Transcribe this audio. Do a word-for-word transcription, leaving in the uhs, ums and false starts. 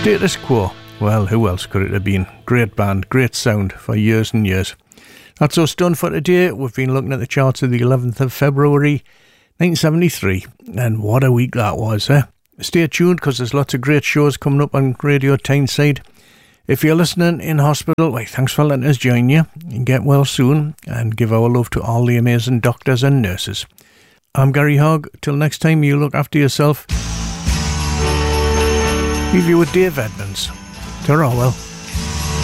Status Quo. Well, who else could it have been? Great band, great sound for years and years. That's us done for today. We've been looking at the charts of the eleventh of February nineteen seventy-three, and what a week that was, eh? Stay tuned because there's lots of great shows coming up on Radio Tyneside. If you're listening in hospital, well, thanks for letting us join you. You get well soon, and give our love to all the amazing doctors and nurses. I'm Gary Hogg. Till next time, you look after yourself. Leave you with Dave Edmonds. Ta-ra, well.